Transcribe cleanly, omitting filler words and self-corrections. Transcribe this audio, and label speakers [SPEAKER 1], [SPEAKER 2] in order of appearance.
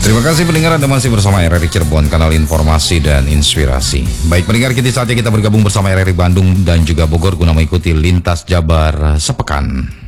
[SPEAKER 1] Terima kasih pendengar, Anda masih bersama RRI Cirebon, kanal informasi dan inspirasi. Baik pendengar, saatnya kita bergabung bersama RRI Bandung dan juga Bogor guna mengikuti Lintas Jabar sepekan.